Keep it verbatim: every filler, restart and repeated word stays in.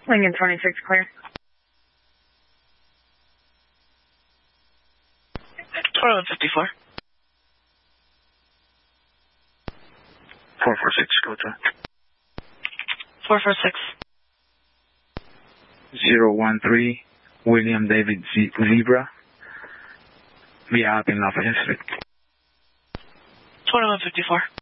Lincoln twenty-six clear. twenty-one fifty-four. four four six, go to. four four six. zero one three, William David Z Zebra. Via Alpine Lafayette Street. twenty-one fifty-four.